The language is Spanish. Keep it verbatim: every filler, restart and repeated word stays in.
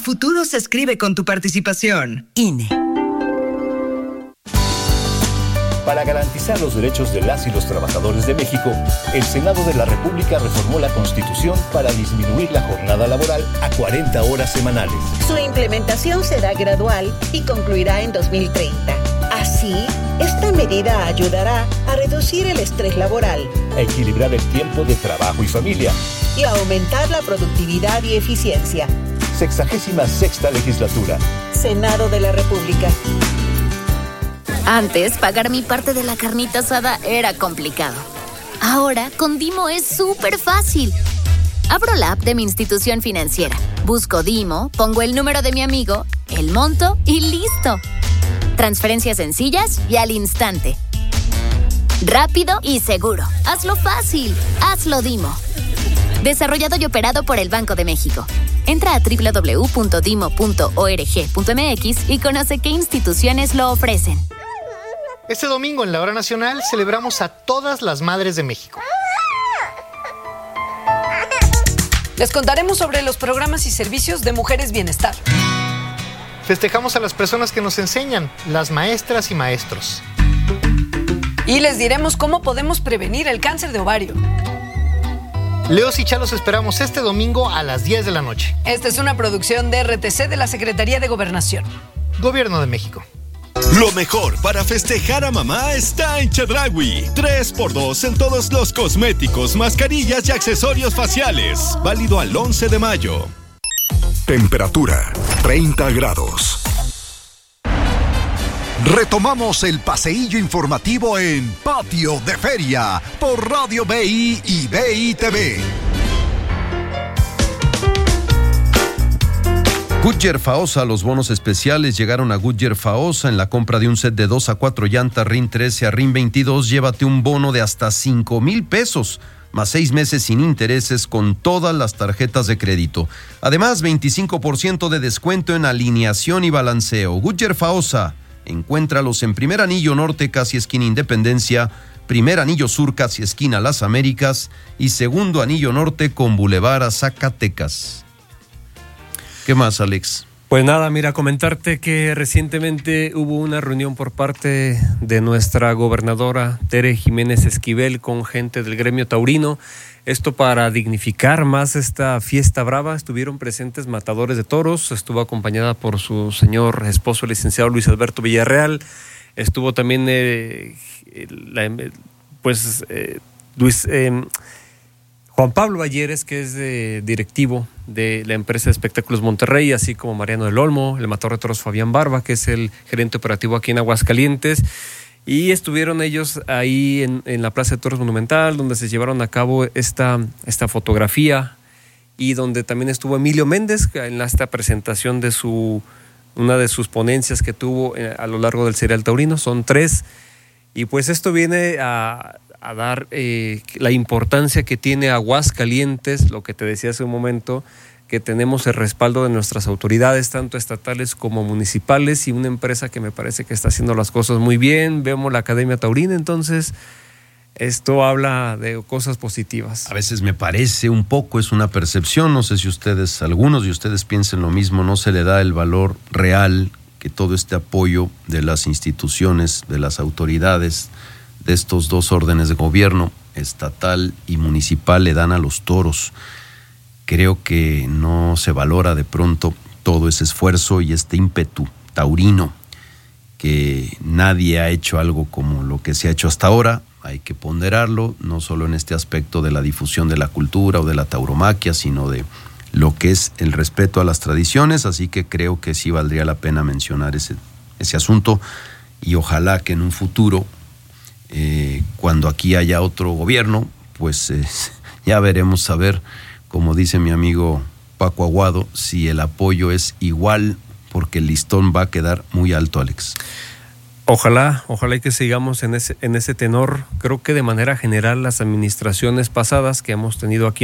futuro se escribe con tu participación. I N E. Para garantizar los derechos de las y los trabajadores de México, el Senado de la República reformó la Constitución para disminuir la jornada laboral a cuarenta horas semanales. Su implementación será gradual y concluirá en dos mil treinta. Así, esta medida ayudará a reducir el estrés laboral, a equilibrar el tiempo de trabajo y familia y a aumentar la productividad y eficiencia. Sexagésima sexta legislatura. Senado de la República. Antes, pagar mi parte de la carnita asada era complicado. Ahora, con Dimo es súper fácil. Abro la app de mi institución financiera, busco Dimo, pongo el número de mi amigo, el monto y listo. Transferencias sencillas y al instante. Rápido y seguro. Hazlo fácil. Hazlo Dimo. Desarrollado y operado por el Banco de México. Entra a doble u doble u doble u punto dimo punto org punto m x y conoce qué instituciones lo ofrecen. Este domingo en la Hora Nacional celebramos a todas las madres de México. Les contaremos sobre los programas y servicios de Mujeres Bienestar. Festejamos a las personas que nos enseñan, las maestras y maestros. Y les diremos cómo podemos prevenir el cáncer de ovario. Leos y Chalos esperamos este domingo a las diez de la noche. Esta es una producción de R T C de la Secretaría de Gobernación. Gobierno de México. Lo mejor para festejar a mamá está en Chedraui. tres por dos en todos los cosméticos, mascarillas y accesorios faciales. Válido al once de mayo. Temperatura treinta grados. Retomamos el paseillo informativo en Patio de Feria por Radio B I y B I T V. Goodyear Faosa, los bonos especiales llegaron a Goodyear Faosa. En la compra de un set de dos a cuatro llantas R I N trece a R I N veintidós, llévate un bono de hasta cinco mil pesos, más seis meses sin intereses con todas las tarjetas de crédito. Además, veinticinco por ciento de descuento en alineación y balanceo. Goodyear Faosa, encuéntralos en primer anillo norte, casi esquina Independencia, primer anillo sur, casi esquina Las Américas, y segundo anillo norte con Boulevard a Zacatecas. ¿Qué más, Alex? Pues nada, mira, comentarte que recientemente hubo una reunión por parte de nuestra gobernadora Tere Jiménez Esquivel con gente del gremio taurino. Esto para dignificar más esta fiesta brava. Estuvieron presentes matadores de toros, estuvo acompañada por su señor esposo, el licenciado Luis Alberto Villarreal. Estuvo también, eh, la, pues, eh, Luis... Eh, Juan Pablo Valleres, que es de directivo de la empresa de espectáculos Monterrey, así como Mariano del Olmo, el matador de toros Fabián Barba, que es el gerente operativo aquí en Aguascalientes, y estuvieron ellos ahí en, en la Plaza de Toros Monumental, donde se llevaron a cabo esta, esta fotografía, y donde también estuvo Emilio Méndez en esta presentación de su una de sus ponencias que tuvo a lo largo del Serial Taurino. Son tres, y pues esto viene a... a dar eh, la importancia que tiene Aguascalientes, lo que te decía hace un momento, que tenemos el respaldo de nuestras autoridades, tanto estatales como municipales, y una empresa que me parece que está haciendo las cosas muy bien. Vemos la Academia Taurina, entonces esto habla de cosas positivas. A veces me parece un poco, es una percepción, no sé si ustedes, algunos de ustedes piensen lo mismo, no se le da el valor real que todo este apoyo de las instituciones, de las autoridades, de estos dos órdenes de gobierno, estatal y municipal, le dan a los toros. Creo que no se valora de pronto todo ese esfuerzo y este ímpetu taurino, que nadie ha hecho algo como lo que se ha hecho hasta ahora. Hay que ponderarlo, no solo en este aspecto de la difusión de la cultura o de la tauromaquia, sino de lo que es el respeto a las tradiciones, así que creo que sí valdría la pena mencionar ese, ese asunto, y ojalá que en un futuro, Eh, cuando aquí haya otro gobierno, pues eh, ya veremos a ver, como dice mi amigo Paco Aguado, si el apoyo es igual, porque el listón va a quedar muy alto, Alex. Ojalá, ojalá y que sigamos en ese, en ese tenor. Creo que de manera general las administraciones pasadas que hemos tenido aquí